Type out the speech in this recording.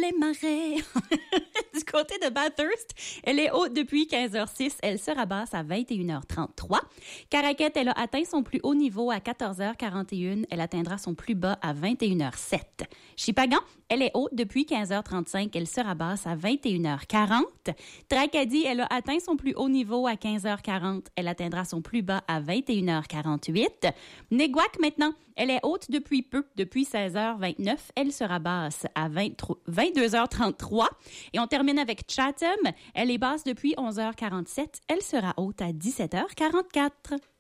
les marais. Du côté de Bathurst, elle est haute depuis 15h06. Elle se rabasse à 21h33. Caraquet, elle a atteint son plus haut niveau à 14h41. Elle atteindra son plus bas à 21h07. Shippagan, elle est haute depuis 15h35. Elle se rabasse à 21h40. Tracadie, elle a atteint son plus haut niveau à 15h40. Elle atteindra son plus bas à 21h48. Neguac, maintenant, elle est haute depuis peu, depuis 16h29. Elle se rabasse à 22h33. Et on termine avec Chatham. Elle est basse depuis 11h47. Elle sera haute à 17h44.